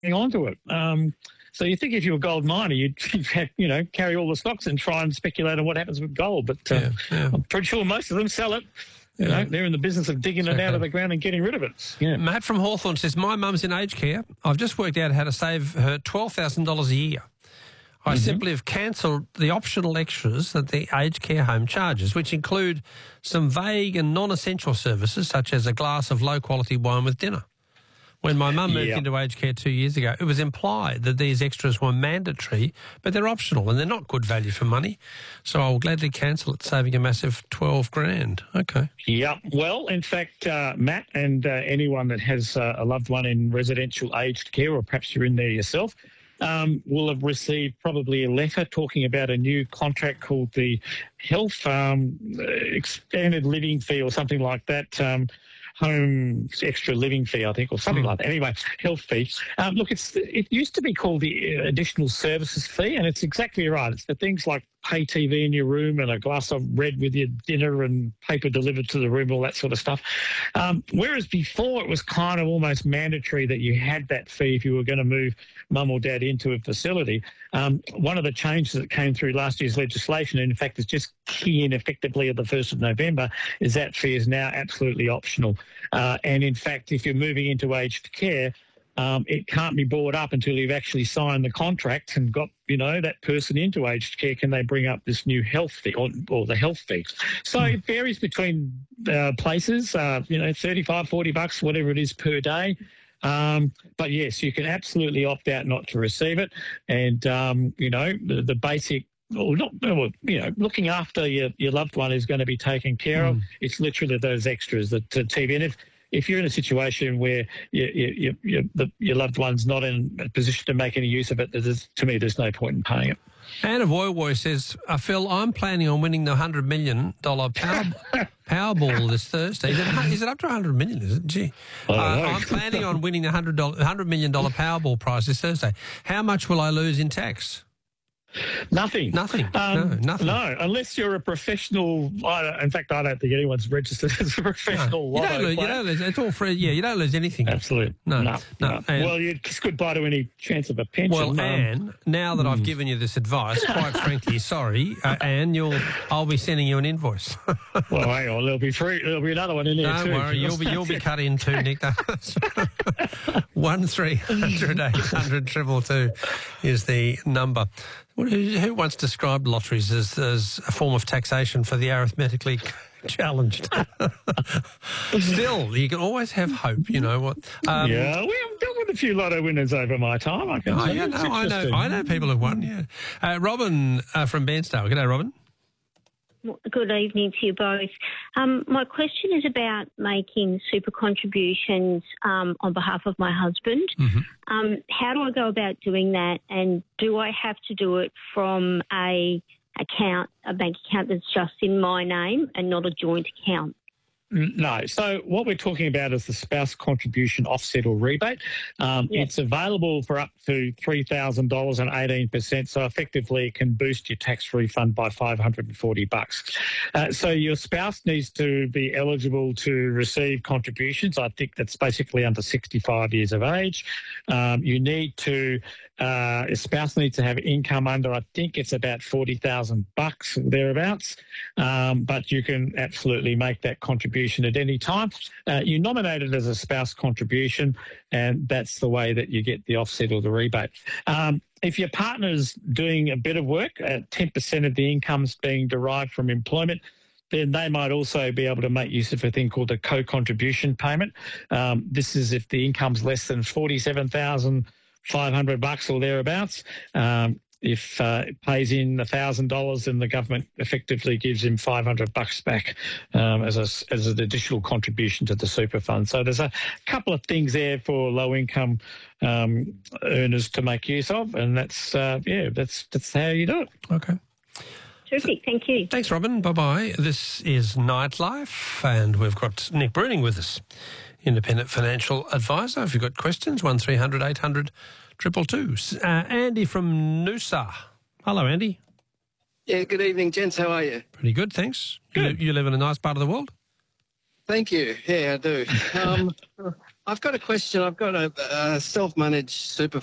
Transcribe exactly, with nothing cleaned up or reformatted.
on to it. Um, so you think if you're a gold miner, you'd, you know, carry all the stocks and try and speculate on what happens with gold. But uh, Yeah, yeah. I'm pretty sure most of them sell it. You know, they're in the business of digging Exactly. it out of the ground and getting rid of it. Yeah. Matt from Hawthorne says, my mum's in aged care. I've just worked out how to save her twelve thousand dollars a year. I Mm-hmm. simply have cancelled the optional extras that the aged care home charges, which include some vague and non-essential services such as a glass of low-quality wine with dinner. When my mum moved Yeah. into aged care two years ago, it was implied that these extras were mandatory, but they're optional and they're not good value for money. So I will gladly cancel it, saving a massive twelve grand. Okay. Yeah, well, in fact, uh, Matt and uh, anyone that has uh, a loved one in residential aged care, or perhaps you're in there yourself, um, will have received probably a letter talking about a new contract called the Health um, Expanded Living Fee or something like that. Um, home extra living fee, I think, or something Mm. like that. Anyway, health fee. Um, look, it's it used to be called the uh, additional services fee, and it's exactly right. It's for things like pay T V in your room and a glass of red with your dinner and paper delivered to the room, all that sort of stuff. Um, whereas before it was kind of almost mandatory that you had that fee if you were going to move mum or dad into a facility. Um, one of the changes that came through last year's legislation, and in fact is just key in effectively at the first of November, is that fee is now absolutely optional. Uh, and in fact, if you're moving into aged care, Um, it can't be brought up until you've actually signed the contract and got, you know, that person into aged care. Can they bring up this new health fee or, or the health fee? So mm. it varies between uh, places, uh, you know, thirty-five, forty bucks, whatever it is per day. Um, but yes, you can absolutely opt out not to receive it. And, um, you know, the, the basic Or not, well, you know, looking after your, your loved one is going to be taken care mm. of. It's literally those extras that to T V. And if, if you're in a situation where you, you, you, you, the, your loved one's not in a position to make any use of it, there's, to me, there's no point in paying it. Anna Voy says, uh, Phil, I'm planning on winning the one hundred million dollars power, Powerball this Thursday. Is it, is it up to one hundred million dollars, is it? Gee. I don't Uh, know. I'm planning on winning the one hundred million dollars Powerball prize this Thursday. How much will I lose in tax? Nothing. Nothing. Um, no, nothing. No, unless you're a professional. I don't, in fact, I don't think anyone's registered as a professional No. You, lotto don't lose, you player. don't lose. It's all free. Yeah, you don't lose anything. Absolutely. No. No. No. no. And- Well, you it's goodbye to any chance of a pension. Well, um, Anne, now that I've given you this advice, quite frankly, sorry, uh, Anne, you'll I'll be sending you an invoice. Well, hang on, there'll be free. There'll be another one in there Don't too. worry, you'll be you'll be cut in too, Nick. One three hundred eight hundred triple two is the number. Who, who once described lotteries as, as a form of taxation for the arithmetically challenged? Still, you can always have hope. You know what? Um, yeah, we've dealt with a few lotto winners over my time. I can Oh, say yeah, it's no, I know. interesting. I know people have won. Yeah, uh, Robin uh, from Bairnsdale. G'day, Robin. Good evening to you both. Um, my question is about making super contributions um, on behalf of my husband. Mm-hmm. Um, how do I go about doing that, and do I have to do it from a account, a bank account that's just in my name and not a joint account? No. So what we're talking about is the spouse contribution offset or rebate. Um, Yes. It's available for up to three thousand dollars and eighteen percent. So effectively it can boost your tax refund by five hundred forty bucks. Uh, so your spouse needs to be eligible to receive contributions. I think that's basically under sixty-five years of age. Um, you need to, uh, your spouse needs to have income under, I think it's about forty thousand bucks, thereabouts. Um, but you can absolutely make that contribution at any time. Uh, you nominate it as a spouse contribution, and that's the way that you get the offset or the rebate. Um, if your partner's doing a bit of work, uh, ten percent of the income's being derived from employment, then they might also be able to make use of a thing called a co-contribution payment. Um, this is if the income's less than forty-seven thousand five hundred bucks or thereabouts. Um, If uh, it pays in one thousand dollars, then the government effectively gives him five hundred bucks back um, as, a, as an additional contribution to the super fund. So there's a couple of things there for low-income um, earners to make use of, and that's, uh, yeah, that's, that's how you do it. Okay. Terrific, thank you. Thanks, Robin. Bye-bye. This is Nightlife, and we've got Nick Bruning with us, independent financial advisor. If you've got questions, one three hundred eight hundred triple two. Uh, Andy from Noosa. Hello, Andy. Yeah, good evening, gents. How are you? Pretty good, thanks. Good. You, you live in a nice part of the world? Thank you. Yeah, I do. Um, I've got a question. I've got a, a self-managed super